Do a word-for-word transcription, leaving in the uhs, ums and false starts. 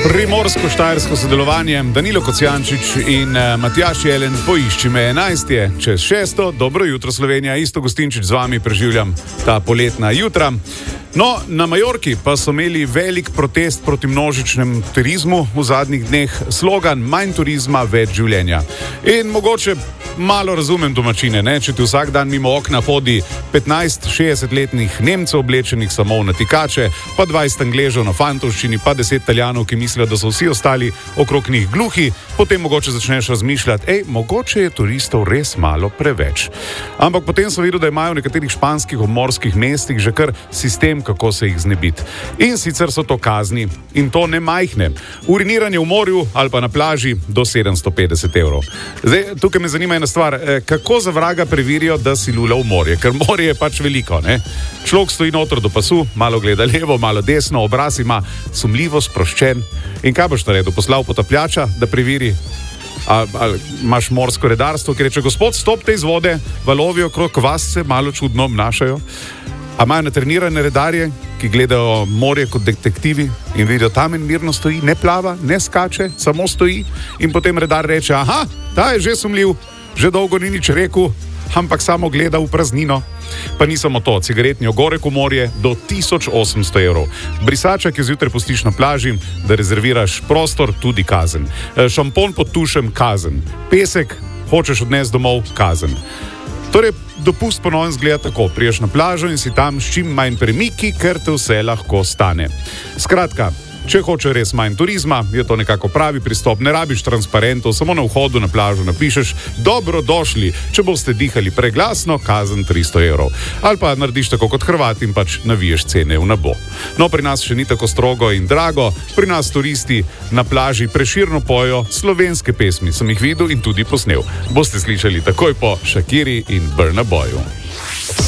Primorsko-štajersko sodelovanje, Danilo Kocijančič in uh, Matjaž Jelen, poišči me enajst je čez šesto. Dobro jutro, Slovenija, Isto Gostinčič z vami preživljam ta poletna jutra. No, na Majorki pa so imeli velik protest proti množičnem turizmu v zadnjih dneh, slogan manj turizma, več življenja. In mogoče malo razumem domačine, ne? Če ti vsak dan mimo okna hodi petnajst šestdesetletnih Nemcev oblečenih samo v natikače, pa dvajset Angležev na fantovščini, pa deset Italijanov, ki mislijo, da so vsi ostali okrog njih gluhi, potem mogoče začneš razmišljati, ej, mogoče je turistov res malo preveč. Ampak potem so videli, da imajo v nekaterih španskih obmorskih mestih že kar sistem, kako se jih znebiti. In sicer so to kazni, in to ne majhne. Uriniranje v morju ali pa na plaži do sedemsto petdeset evrov. Zdaj, tukaj me zanima ena stvar, kako za vraga preverijo, da si lula v morje, ker morje je pač veliko, ne? Človek stoji noter do pasu, malo gleda levo, malo desno, obraz ima sumljivo sproščen. In kaj boš naredil? Poslal potapljača, da preveri, ali, ali imaš morsko redarstvo, ki reče, gospod, stopte iz vode, valovi okrog vas se malo čudno obnašajo. A imajo natrenirane redarje, ki gledajo morje kot detektivi in vidijo, tam in mirno stoji, ne plava, ne skače, samo stoji, in potem redar reče, aha, ta je že sumljiv, že dolgo ni nič rekel, ampak samo gleda v praznino. Pa ni samo to, cigaretni ogorek v morje do tisoč osemsto evrov. Brisača, ki zjutraj pustiš na plaži, da rezerviraš prostor, tudi kazen. Šampon pod tušem, kazen. Pesek hočeš odnesti domov, kazen. Torej, dopust ponovno zgleda tako, priješ na plažo in si tam s čim manj premiki, ker te vse lahko stane. Skratka, če hoče res manj turizma, je to nekako pravi pristop, ne rabiš transparentov, samo na vhodu na plažo napišeš, dobrodošli, če boste dihali preglasno, kazen tristo evrov. Ali pa narediš tako kot Hrvat in pač naviješ cene v nebo. No, pri nas še ni tako strogo in drago, pri nas turisti na plaži preširno pojo slovenske pesmi, sem jih videl in tudi posnel. Boste slišali takoj po Shakiri in Burna Boyu.